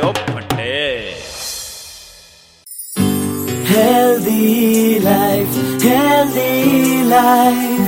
ओ फटे। Healthy life, healthy life।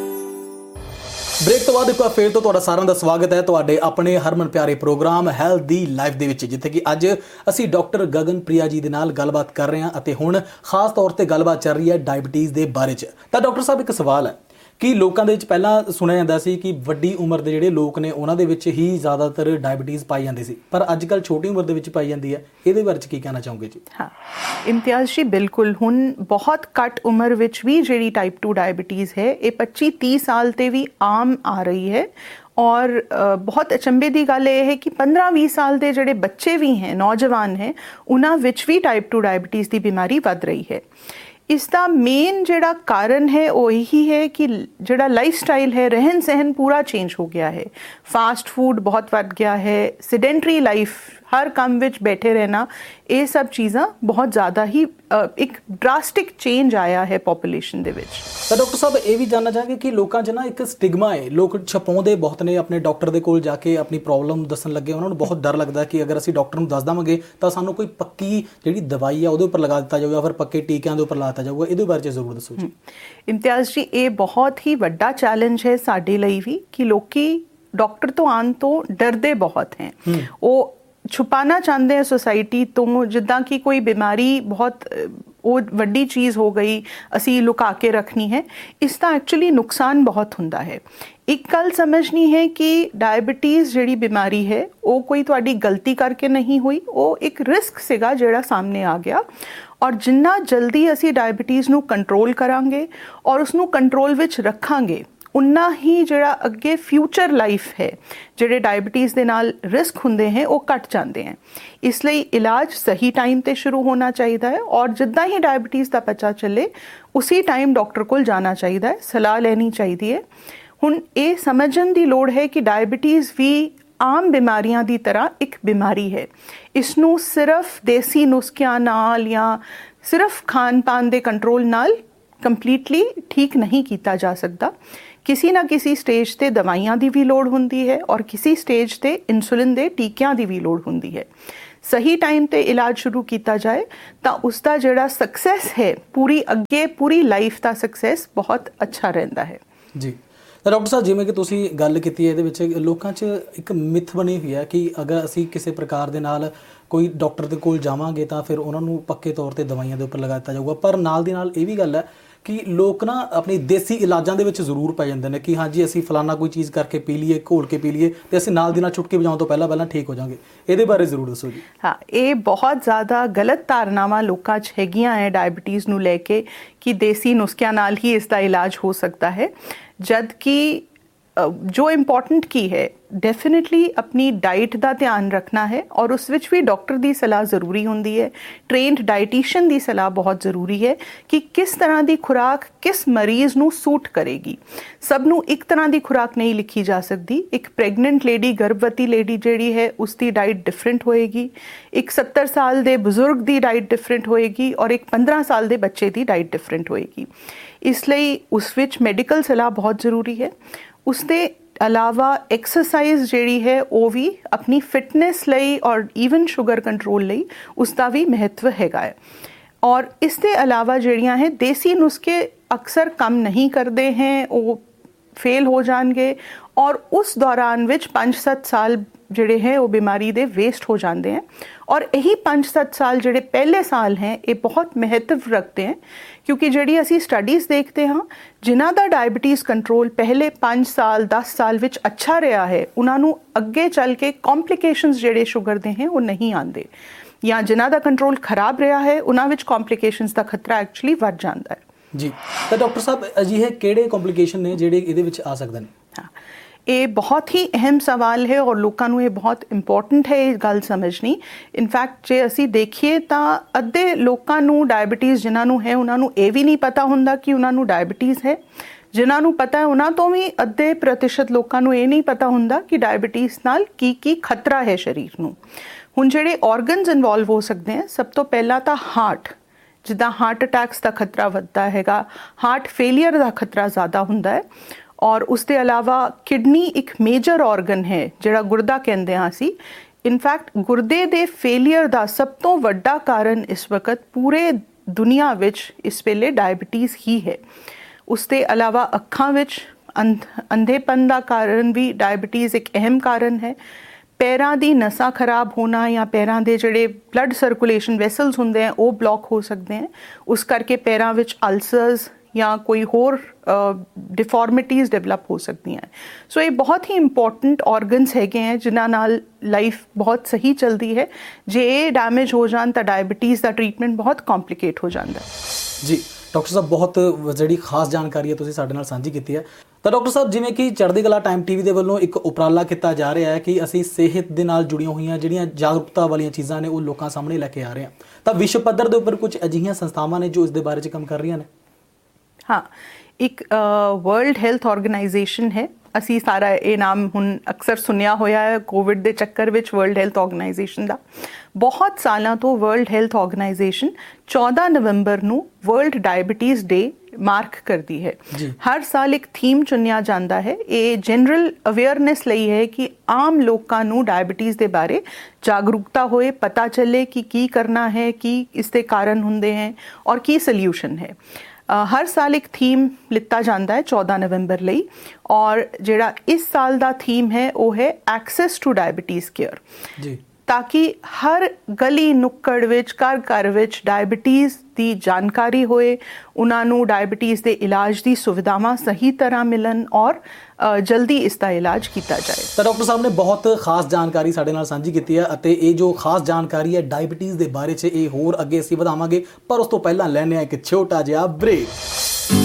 Break ਤੋਂ ਬਾਅਦ ਇੱਕ ਵਾਰ ਫੇਰ ਤੋਂ ਤੁਹਾਡਾ ਸਾਰਿਆਂ ਦਾ ਸਵਾਗਤ ਹੈ ਤੁਹਾਡੇ ਆਪਣੇ ਹਰਮਨ ਪਿਆਰੇ ਪ੍ਰੋਗਰਾਮ ਹੈਲਦੀ ਲਾਈਫ ਦੇ ਵਿੱਚ, ਜਿੱਥੇ ਕਿ ਅੱਜ ਅਸੀਂ ਡਾਕਟਰ ਗਗਨਪ੍ਰਿਆ ਜੀ ਦੇ ਨਾਲ ਗੱਲਬਾਤ ਕਰ ਰਹੇ ਹਾਂ ਅਤੇ ਹੁਣ ਖਾਸ ਤੌਰ ਤੇ ਗੱਲਬਾਤ ਚੱਲ ਰਹੀ ਹੈ ਡਾਇਬਟੀਜ਼ ਦੇ ਬਾਰੇ 'ਚ। ਤਾਂ ਡਾਕਟਰ ਸਾਹਿਬ, ਇੱਕ ਸਵਾਲ ਹੈ ਕਿ ਲੋਕਾਂ ਦੇ ਵਿੱਚ ਪਹਿਲਾਂ ਸੁਣਿਆ ਜਾਂਦਾ ਸੀ ਕਿ ਵੱਡੀ ਉਮਰ ਦੇ ਜਿਹੜੇ ਲੋਕ ਨੇ ਉਹਨਾਂ ਦੇ ਵਿੱਚ ਹੀ ਜ਼ਿਆਦਾਤਰ ਡਾਇਬਟੀਜ਼ ਪਾਈ ਜਾਂਦੀ ਸੀ, ਪਰ ਅੱਜ ਕੱਲ੍ਹ ਛੋਟੀ ਉਮਰ ਦੇ ਵਿੱਚ ਪਾਈ ਜਾਂਦੀ ਹੈ। ਇਹਦੇ ਬਾਰੇ 'ਚ ਕੀ ਕਹਿਣਾ ਚਾਹੋਗੇ ਜੀ? ਹਾਂ ਇਮਤਿਆਜ਼ ਜੀ, ਬਿਲਕੁਲ ਹੁਣ ਬਹੁਤ ਘੱਟ ਉਮਰ ਵਿੱਚ ਵੀ ਜਿਹੜੀ ਟਾਈਪ 2 ਡਾਇਬਟੀਜ਼ ਹੈ ਇਹ 25-30 ਸਾਲ ਤੇ ਵੀ ਆਮ ਆ ਰਹੀ ਹੈ। ਔਰ ਬਹੁਤ ਅਚੰਭੇ ਦੀ ਗੱਲ ਇਹ ਹੈ ਕਿ 15-20 ਸਾਲ ਦੇ ਜਿਹੜੇ ਬੱਚੇ ਵੀ ਹੈ, ਨੌਜਵਾਨ ਹੈ, ਉਹਨਾਂ ਵਿੱਚ ਵੀ ਟਾਈਪ 2 ਡਾਇਬਟੀਜ਼ ਦੀ ਬਿਮਾਰੀ ਵੱਧ ਰਹੀ ਹੈ। ਇਸ ਦਾ ਮੇਨ ਜਿਹੜਾ ਕਾਰਨ ਹੈ ਉਹ ਇਹੀ ਹੈ ਕਿ ਜਿਹੜਾ ਲਾਈਫ ਸਟਾਈਲ ਹੈ, ਰਹਿਣ ਸਹਿਣ ਪੂਰਾ ਚੇਂਜ ਹੋ ਗਿਆ ਹੈ। ਫਾਸਟ ਫੂਡ ਬਹੁਤ ਵੱਧ ਗਿਆ ਹੈ, ਸਿਡੈਂਟਰੀ ਲਾਈਫ, ਹਰ ਕੰਮ ਵਿੱਚ ਬੈਠੇ ਰਹਿਣਾ, ਇਹ ਸਭ ਚੀਜ਼ਾਂ ਬਹੁਤ ਜ਼ਿਆਦਾ ਹੀ ਇੱਕ ਡਰਾਸਟਿਕ ਚੇਂਜ ਆਇਆ ਹੈ ਪੋਪੂਲੇਸ਼ਨ ਦੇ ਵਿੱਚ। ਤਾਂ ਡਾਕਟਰ ਸਾਹਿਬ, ਇਹ ਵੀ ਜਾਣਨਾ ਚਾਹਾਂਗੇ ਕਿ ਲੋਕਾਂ 'ਚ ਨਾ ਇੱਕ ਸਟਿਗਮਾ ਹੈ, ਲੋਕ ਛਪਾਉਂਦੇ ਬਹੁਤ ਨੇ, ਆਪਣੇ ਡਾਕਟਰ ਦੇ ਕੋਲ ਜਾ ਕੇ ਆਪਣੀ ਪ੍ਰੋਬਲਮ ਦੱਸਣ ਲੱਗੇ ਉਹਨਾਂ ਨੂੰ ਬਹੁਤ ਡਰ ਲੱਗਦਾ ਕਿ ਅਗਰ ਅਸੀਂ ਡਾਕਟਰ ਨੂੰ ਦੱਸ ਦੇਵਾਂਗੇ ਤਾਂ ਸਾਨੂੰ ਕੋਈ ਪੱਕੀ ਜਿਹੜੀ ਦਵਾਈ ਆ ਉਹਦੇ ਉੱਪਰ ਲਗਾ ਦਿੱਤਾ ਜਾਊਗਾ, ਫਿਰ ਪੱਕੇ ਟੀਕਿਆਂ ਦੇ ਉੱਪਰ ਲਾ ਦਿੱਤਾ ਜਾਊਗਾ। ਇਹਦੇ ਬਾਰੇ 'ਚ ਜ਼ਰੂਰ ਦੱਸੋ ਜੀ। ਇਮਤਿਆਜ਼ ਜੀ, ਇਹ ਬਹੁਤ ਹੀ ਵੱਡਾ ਚੈਲੰਜ ਹੈ ਸਾਡੇ ਲਈ ਵੀ ਕਿ ਲੋਕੀ ਡਾਕਟਰ ਤੋਂ ਆਉਣ ਤੋਂ ਡਰਦੇ ਬਹੁਤ ਹੈ। ਉਹ ਛੁਪਾਣਾ ਚਾਹੁੰਦੇ हैं सोसाइटी ਤੋਂ, ਜਿੱਦਾਂ ਕਿ ਕੋਈ ਬਿਮਾਰੀ ਬਹੁਤ ਉਹ ਵੱਡੀ ਚੀਜ਼ ਹੋ ਗਈ, ਅਸੀਂ ਲੁਕਾ ਕੇ ਰੱਖਣੀ ਹੈ। ਇਸ ਦਾ ਐਕਚੁਅਲੀ ਨੁਕਸਾਨ ਬਹੁਤ ਹੁੰਦਾ ਹੈ। ਇੱਕ ਗੱਲ ਸਮਝਣੀ ਹੈ ਕਿ ਡਾਇਬਟੀਜ਼ ਜਿਹੜੀ ਬਿਮਾਰੀ ਹੈ ਉਹ ਕੋਈ ਤੁਹਾਡੀ ਗਲਤੀ ਕਰਕੇ ਨਹੀਂ ਹੋਈ, ਉਹ ਇੱਕ ਰਿਸਕ ਸੀਗਾ ਜਿਹੜਾ ਸਾਹਮਣੇ ਆ ਗਿਆ। ਔਰ ਜਿੰਨਾ ਜਲਦੀ ਅਸੀਂ ਡਾਇਬਟੀਜ਼ ਨੂੰ ਕੰਟਰੋਲ ਕਰਾਂਗੇ ਔਰ ਉਸਨੂੰ ਕੰਟਰੋਲ ਵਿੱਚ ਰੱਖਾਂਗੇ, ਉਨਾ ਹੀ ਜਿਹੜਾ ਅੱਗੇ ਫਿਊਚਰ ਲਾਈਫ ਹੈ, ਜਿਹੜੇ ਡਾਇਬਟੀਜ਼ ਦੇ ਨਾਲ ਰਿਸਕ ਹੁੰਦੇ हैं ਉਹ ਘਟ ਜਾਂਦੇ हैं। ਇਸ ਲਈ ਇਲਾਜ ਸਹੀ ਟਾਈਮ ਤੇ ਸ਼ੁਰੂ ਹੋਣਾ ਚਾਹੀਦਾ ਹੈ ਔਰ ਜਿੱਦਾਂ ਹੀ ਡਾਇਬਟੀਜ਼ ਦਾ ਪਤਾ ਚੱਲੇ ਉਸੇ ਟਾਈਮ ਡਾਕਟਰ ਕੋਲ ਜਾਣਾ ਚਾਹੀਦਾ ਹੈ, ਸਲਾਹ ਲੈਣੀ ਚਾਹੀਦੀ ਹੈ। ਹੁਣ ਇਹ ਸਮਝਣ ਦੀ ਲੋੜ ਹੈ ਕਿ ਡਾਇਬਟੀਜ਼ ਵੀ ਆਮ ਬਿਮਾਰੀਆਂ ਦੀ ਤਰ੍ਹਾਂ ਇੱਕ ਬਿਮਾਰੀ ਹੈ। ਇਸ ਨੂੰ ਸਿਰਫ ਦੇਸੀ ਨੁਸਖਿਆਂ ਨਾਲ ਜਾਂ ਸਿਰਫ ਖਾਣ ਪਾਨ ਦੇ ਕੰਟਰੋਲ ਨਾਲ ਕੰਪਲੀਟਲੀ ਠੀਕ ਨਹੀਂ ਕੀਤਾ ਜਾ ਸਕਦਾ। ਕਿਸੇ ਨਾ ਕਿਸੇ ਸਟੇਜ ਤੇ ਦਵਾਈਆਂ ਦੀ ਵੀ ਲੋੜ ਹੁੰਦੀ ਹੈ ਔਰ ਕਿਸੇ ਸਟੇਜ ਤੇ ਇਨਸੂਲਿਨ ਦੇ ਟੀਕਿਆਂ ਦੀ ਵੀ ਲੋੜ ਹੁੰਦੀ ਹੈ। ਸਹੀ ਟਾਈਮ ਤੇ ਇਲਾਜ ਸ਼ੁਰੂ ਕੀਤਾ ਜਾਏ ਤਾਂ ਉਸ ਦਾ ਜਿਹੜਾ ਸਕਸੈਸ ਹੈ, ਪੂਰੀ ਲਾਈਫ ਦਾ ਸਕਸੈਸ ਬਹੁਤ ਅੱਛਾ ਰਹਿੰਦਾ ਹੈ ਜੀ। ਤਾਂ ਡਾਕਟਰ ਸਾਹਿਬ, ਜਿਵੇਂ ਕਿ ਤੁਸੀਂ ਗੱਲ ਕੀਤੀ ਹੈ, ਇਹਦੇ ਵਿੱਚ ਲੋਕਾਂ 'ਚ ਇੱਕ ਮਿੱਥ ਬਣੀ ਹੋਈ ਹੈ ਕਿ ਅਗਰ ਅਸੀਂ ਕਿਸੇ ਪ੍ਰਕਾਰ ਦੇ ਨਾਲ ਕੋਈ ਡਾਕਟਰ ਦੇ ਕੋਲ ਜਾਵਾਂਗੇ ਤਾਂ ਫਿਰ ਉਹਨਾਂ ਨੂੰ ਪੱਕੇ ਤੌਰ ਤੇ ਦਵਾਈਆਂ ਦੇ ਉੱਪਰ ਲਗਾ ਦਿੱਤਾ ਜਾਊਗਾ। ਪਰ ਨਾਲ ਦੀ ਨਾਲ ਇਹ ਵੀ ਗੱਲ ਹੈ ਕਿ ਲੋਕ ਨਾ ਆਪਣੀ ਦੇਸੀ ਇਲਾਜਾਂ ਦੇ ਵਿੱਚ ਜ਼ਰੂਰ ਪੈ ਜਾਂਦੇ ਨੇ ਕਿ ਹਾਂਜੀ ਅਸੀਂ ਫਲਾਨਾ ਕੋਈ ਚੀਜ਼ ਕਰਕੇ ਪੀ ਲਈਏ, ਘੋਲ ਕੇ ਪੀ ਲਈਏ ਤੇ ਅਸੀਂ ਨਾਲ ਦੀ ਨਾਲ ਚੁਟਕੀ ਵਜਾਉਣ ਤੋਂ ਪਹਿਲਾਂ ਠੀਕ ਹੋ ਜਾਵਾਂਗੇ। ਇਹਦੇ ਬਾਰੇ ਜ਼ਰੂਰ ਦੱਸੋ ਜੀ। ਹਾਂ, ਇਹ ਬਹੁਤ ਜ਼ਿਆਦਾ ਗਲਤ ਧਾਰਨਾਵਾਂ ਲੋਕਾਂ 'ਚ ਹੈਗੀਆਂ ਹੈ ਡਾਇਬਟੀਜ਼ ਨੂੰ ਲੈ ਕੇ ਕਿ ਦੇਸੀ ਨੁਸਖਿਆਂ ਨਾਲ ਹੀ ਇਸ ਦਾ ਇਲਾਜ ਹੋ ਸਕਦਾ ਹੈ, ਜਦ ਕਿ ਜੋ ਇੰਪੋਰਟੈਂਟ ਕੀ ਹੈ, ਡੈਫੀਨੇਟਲੀ ਆਪਣੀ ਡਾਈਟ ਦਾ ਧਿਆਨ ਰੱਖਣਾ ਹੈ ਔਰ ਉਸ ਵਿੱਚ ਵੀ ਡਾਕਟਰ ਦੀ ਸਲਾਹ ਜ਼ਰੂਰੀ ਹੁੰਦੀ ਹੈ। ਟ੍ਰੇਨਡ ਡਾਈਟੀਸ਼ੀਅਨ ਦੀ ਸਲਾਹ ਬਹੁਤ ਜ਼ਰੂਰੀ ਹੈ ਕਿ ਕਿਸ ਤਰ੍ਹਾਂ ਦੀ ਖੁਰਾਕ ਕਿਸ ਮਰੀਜ਼ ਨੂੰ ਸੂਟ ਕਰੇਗੀ। ਸਭ ਨੂੰ ਇੱਕ ਤਰ੍ਹਾਂ ਦੀ ਖੁਰਾਕ ਨਹੀਂ ਲਿਖੀ ਜਾ ਸਕਦੀ। ਇੱਕ ਪ੍ਰੈਗਨੈਂਟ ਲੇਡੀ, ਗਰਭਵਤੀ ਲੇਡੀ ਜਿਹੜੀ ਹੈ, ਉਸ ਦੀ ਡਾਈਟ ਡਿਫਰੈਂਟ ਹੋਏਗੀ। ਇੱਕ 70 ਸਾਲ ਦੇ ਬਜ਼ੁਰਗ ਦੀ ਡਾਈਟ ਡਿਫਰੈਂਟ ਹੋਏਗੀ ਔਰ ਇੱਕ 15 ਸਾਲ ਦੇ ਬੱਚੇ ਦੀ ਡਾਈਟ ਡਿਫਰੈਂਟ ਹੋਏਗੀ। ਇਸ ਲਈ ਉਸ ਵਿੱਚ ਮੈਡੀਕਲ ਸਲਾਹ ਬਹੁਤ ਜ਼ਰੂਰੀ ਹੈ। ਉਸ ਦੇ ਇਲਾਵਾ ਐਕਸਰਸਾਈਜ਼ ਜਿਹੜੀ ਹੈ ਉਹ ਵੀ ਆਪਣੀ ਫਿਟਨੈਸ ਲਈ ਔਰ ਈਵਨ ਸ਼ੂਗਰ ਕੰਟਰੋਲ ਲਈ ਉਸ ਦਾ ਵੀ ਮਹੱਤਵ ਹੈਗਾ ਹੈ। ਔਰ ਇਸ ਦੇ ਇਲਾਵਾ ਜਿਹੜੀਆਂ ਹੈ ਦੇਸੀ ਨੁਸਖੇ ਅਕਸਰ ਕੰਮ ਨਹੀਂ ਕਰਦੇ हैं, ਉਹ ਫੇਲ ਹੋ ਜਾਣਗੇ ਔਰ ਉਸ ਦੌਰਾਨ ਵਿੱਚ 5-7 ਸਾਲ ਜਿਹੜੇ ਹੈ ਉਹ ਬਿਮਾਰੀ ਦੇ ਵੇਸਟ ਹੋ ਜਾਂਦੇ हैं। ਔਰ ਇਹੀ 5-7 ਸਾਲ ਜਿਹੜੇ ਪਹਿਲੇ ਸਾਲ ਹੈ ਇਹ ਬਹੁਤ ਮਹੱਤਵ ਰੱਖਦੇ हैं, ਕਿਉਂਕਿ ਜਿਹੜੀ ਅਸੀਂ ਸਟੱਡੀਜ਼ ਦੇਖਦੇ ਹਾਂ ਜਿਨ੍ਹਾਂ ਦਾ ਡਾਇਬਟੀਜ਼ ਕੰਟਰੋਲ ਪਹਿਲੇ 5 ਸਾਲ 10 ਸਾਲ ਵਿੱਚ ਅੱਛਾ ਰਿਹਾ ਹੈ, ਉਹਨਾਂ ਨੂੰ ਅੱਗੇ ਚੱਲ ਕੇ ਕੰਪਲਿਕੇਸ਼ਨਸ ਜਿਹੜੇ ਸ਼ੂਗਰ ਦੇ ਹੈ ਉਹ ਨਹੀਂ ਆਉਂਦੇ, ਜਾਂ ਜਿਨ੍ਹਾਂ ਦਾ ਕੰਟਰੋਲ ਖਰਾਬ ਰਿਹਾ ਹੈ ਉਹਨਾਂ ਵਿੱਚ ਕੰਪਲਿਕੇਸ਼ਨਸ ਦਾ ਖਤਰਾ ਐਕਚੁਅਲੀ ਵੱਧ ਜਾਂਦਾ ਹੈ ਜੀ। ਤਾਂ ਡਾਕਟਰ ਸਾਹਿਬ, ਅਜਿਹੇ ਕਿਹੜੇ ਕੰਪਲਿਕੇਸ਼ਨ ਨੇ ਜਿਹੜੇ ਇਹਦੇ ਵਿੱਚ ਆ ਸਕਦੇ ਨੇ? ਹਾਂ, ਇਹ ਬਹੁਤ ਹੀ ਅਹਿਮ ਸਵਾਲ ਹੈ ਔਰ ਲੋਕਾਂ ਨੂੰ ਇਹ ਬਹੁਤ ਇੰਪੋਰਟੈਂਟ ਹੈ ਇਹ ਗੱਲ ਸਮਝਣੀ। ਇਨਫੈਕਟ ਜੇ ਅਸੀਂ ਦੇਖੀਏ ਤਾਂ ਅੱਧੇ ਲੋਕਾਂ ਨੂੰ ਡਾਇਬਟੀਜ਼ ਜਿਨ੍ਹਾਂ ਨੂੰ ਹੈ ਉਹਨਾਂ ਨੂੰ ਇਹ ਵੀ ਨਹੀਂ ਪਤਾ ਹੁੰਦਾ ਕਿ ਉਹਨਾਂ ਨੂੰ ਡਾਇਬਟੀਜ਼ ਹੈ। ਜਿਨ੍ਹਾਂ ਨੂੰ ਪਤਾ ਹੈ ਉਹਨਾਂ ਤੋਂ ਵੀ ਅੱਧੇ ਪ੍ਰਤੀਸ਼ਤ ਲੋਕਾਂ ਨੂੰ ਇਹ ਨਹੀਂ ਪਤਾ ਹੁੰਦਾ ਕਿ ਡਾਇਬਟੀਜ਼ ਨਾਲ ਕੀ ਖਤਰਾ ਹੈ ਸਰੀਰ ਨੂੰ। ਹੁਣ ਜਿਹੜੇ ਆਰਗਨਸ ਇਨਵੋਲਵ ਹੋ ਸਕਦੇ ਹੈ, ਸਭ ਤੋਂ ਪਹਿਲਾਂ ਤਾਂ ਹਾਰਟ, ਜਿੱਦਾਂ ਹਾਰਟ ਅਟੈਕਸ ਦਾ ਖਤਰਾ ਵੱਧਦਾ ਹੈਗਾ, ਹਾਰਟ ਫੇਲੀਅਰ ਦਾ ਖਤਰਾ ਜ਼ਿਆਦਾ ਹੁੰਦਾ ਹੈ। ਔਰ ਉਸ ਦੇ ਇਲਾਵਾ ਕਿਡਨੀ ਇੱਕ ਮੇਜਰ ਆਰਗਨ ਹੈ ਜਿਹੜਾ ਗੁਰਦਾ ਕਹਿੰਦੇ ਹਾਂ ਅਸੀਂ, ਇਨਫੈਕਟ ਗੁਰਦੇ ਦੇ ਫੇਲੀਅਰ ਦਾ ਸਭ ਤੋਂ ਵੱਡਾ ਕਾਰਨ ਇਸ ਵਕਤ ਪੂਰੇ ਦੁਨੀਆ ਵਿੱਚ ਇਸ ਵੇਲੇ ਡਾਇਬਟੀਜ਼ ਹੀ ਹੈ। ਉਸ ਦੇ ਇਲਾਵਾ ਅੱਖਾਂ ਵਿੱਚ ਅੰਧੇਪਨ ਦਾ ਕਾਰਨ ਵੀ ਡਾਇਬਟੀਜ਼ ਇੱਕ ਅਹਿਮ ਕਾਰਨ ਹੈ। ਪੈਰਾਂ ਦੀ ਨਸਾਂ ਖਰਾਬ ਹੋਣਾ ਜਾਂ ਪੈਰਾਂ ਦੇ ਜਿਹੜੇ ਬਲੱਡ ਸਰਕੂਲੇਸ਼ਨ ਵੈਸਲਸ ਹੁੰਦੇ ਆ ਉਹ ਬਲੌਕ ਹੋ ਸਕਦੇ ਹੈ। ਉਸ ਕਰਕੇ ਪੈਰਾਂ ਵਿੱਚ ਅਲਸਰਸ ਜਾਂ ਕੋਈ ਹੋਰ ਡਿਫਾਰਮਿਟੀਜ਼ ਡਿਵੈਲਪ ਹੋ ਸਕਦੀਆਂ। ਸੋ ਇਹ ਬਹੁਤ ਹੀ ਇੰਪੋਰਟੈਂਟ ਆਰਗਨਸ ਹੈਗੇ ਹੈ ਜਿਨ੍ਹਾਂ ਨਾਲ ਲਾਈਫ ਬਹੁਤ ਸਹੀ ਚੱਲਦੀ ਹੈ। ਜੇ ਇਹ ਡੈਮੇਜ ਹੋ ਜਾਣ ਤਾਂ ਡਾਇਬਟੀਜ਼ ਦਾ ਟ੍ਰੀਟਮੈਂਟ ਬਹੁਤ ਕੰਪਲਿਕੇਟ ਹੋ ਜਾਂਦਾ ਜੀ। ਡਾਕਟਰ ਸਾਹਿਬ ਬਹੁਤ ਜਿਹੜੀ ਖਾਸ ਜਾਣਕਾਰੀ ਹੈ ਤੁਸੀਂ ਸਾਡੇ ਨਾਲ ਸਾਂਝੀ ਕੀਤੀ ਹੈ। ਤਾਂ ਡਾਕਟਰ ਸਾਹਿਬ ਜਿਵੇਂ ਕਿ ਚੜ੍ਹਦੀ ਕਲਾ ਟਾਈਮ ਟੀਵੀ ਦੇ ਵੱਲੋਂ ਇੱਕ ਉਪਰਾਲਾ ਕੀਤਾ ਜਾ ਰਿਹਾ ਹੈ ਕਿ ਅਸੀਂ ਸਿਹਤ ਦੇ ਨਾਲ ਜੁੜੀਆਂ ਹੋਈਆਂ ਜਿਹੜੀਆਂ ਜਾਗਰੂਕਤਾ ਵਾਲੀਆਂ ਚੀਜ਼ਾਂ ਨੇ ਉਹ ਲੋਕਾਂ ਸਾਹਮਣੇ ਲੈ ਕੇ ਆ ਰਹੇ ਹਾਂ, ਤਾਂ ਵਿਸ਼ਵ ਪੱਧਰ ਦੇ ਉੱਪਰ ਕੁਝ ਅਜਿਹੀਆਂ ਸੰਸਥਾਵਾਂ ਨੇ ਜੋ ਇਸ ਦੇ ਬਾਰੇ 'ਚ ਕੰਮ ਕਰ ਰਹੀਆਂ ਨੇ। ਹਾਂ, ਇੱਕ ਵਰਲਡ ਹੈਲਥ ਆਰਗੇਨਾਈਜੇਸ਼ਨ ਹੈ। ਅਸੀਂ ਸਾਰਾ ਇਹ ਨਾਮ ਹੁਣ ਅਕਸਰ ਸੁਣਿਆ ਹੋਇਆ ਹੈ ਕੋਵਿਡ ਦੇ ਚੱਕਰ ਵਿੱਚ ਵਰਲਡ ਹੈਲਥ ਆਰਗੇਨਾਈਜੇਸ਼ਨ ਦਾ। ਬਹੁਤ ਸਾਲਾਂ ਤੋਂ ਵਰਲਡ ਹੈਲਥ ਆਰਗੇਨਾਈਜੇਸ਼ਨ 14 ਨਵੰਬਰ ਨੂੰ ਵਰਲਡ ਡਾਇਬਟੀਜ਼ ਡੇ ਮਾਰਕ ਕਰਦੀ ਹੈ। ਹਰ ਸਾਲ ਇੱਕ ਥੀਮ ਚੁਣਿਆ ਜਾਂਦਾ ਹੈ। ਇਹ ਜਨਰਲ ਅਵੇਅਰਨੈਸ ਲਈ ਹੈ ਕਿ ਆਮ ਲੋਕਾਂ ਨੂੰ ਡਾਇਬਟੀਜ਼ ਦੇ ਬਾਰੇ ਜਾਗਰੂਕਤਾ ਹੋਏ, ਪਤਾ ਚੱਲੇ ਕਿ ਕੀ ਕਰਨਾ ਹੈ, ਕੀ ਇਸ ਦੇ ਕਾਰਨ ਹੁੰਦੇ ਹੈ ਔਰ ਕੀ ਸੋਲਿਊਸ਼ਨ ਹੈ। ਹਰ ਸਾਲ ਇੱਕ ਥੀਮ ਲਿੱਤਾ ਜਾਂਦਾ ਹੈ 14 ਨਵੰਬਰ ਲਈ, ਔਰ ਜਿਹੜਾ ਇਸ ਸਾਲ ਦਾ ਥੀਮ ਹੈ ਉਹ ਹੈ ਐਕਸੈਸ ਟੂ ਡਾਇਬਟੀਜ਼ ਕੇਅਰ, ਤਾਂ ਕਿ ਹਰ ਗਲੀ ਨੁੱਕੜ ਵਿੱਚ ਘਰ ਘਰ ਵਿੱਚ ਡਾਇਬਟੀਜ਼ ਦੀ ਜਾਣਕਾਰੀ ਹੋਏ, ਉਹਨਾਂ ਨੂੰ ਡਾਇਬਟੀਜ਼ ਦੇ ਇਲਾਜ ਦੀ ਸੁਵਿਧਾਵਾਂ ਸਹੀ ਤਰ੍ਹਾਂ ਮਿਲਣ ਔਰ ਜਲਦੀ ਇਸ ਦਾ ਇਲਾਜ ਕੀਤਾ ਜਾਏ। ਤਾਂ ਡਾਕਟਰ ਸਾਹਿਬ ਨੇ ਬਹੁਤ ਖਾਸ ਜਾਣਕਾਰੀ ਸਾਡੇ ਨਾਲ ਸਾਂਝੀ ਕੀਤੀ ਹੈ ਅਤੇ ਇਹ ਜੋ ਖਾਸ ਜਾਣਕਾਰੀ ਹੈ ਡਾਇਬਟੀਜ਼ ਦੇ ਬਾਰੇ 'ਚ ਇਹ ਹੋਰ ਅੱਗੇ ਅਸੀਂ ਵਧਾਵਾਂਗੇ, ਪਰ ਉਸ ਤੋਂ ਪਹਿਲਾਂ ਲੈਂਦੇ ਹਾਂ ਇੱਕ ਛੋਟਾ ਜਿਹਾ ਬ੍ਰੇਕ।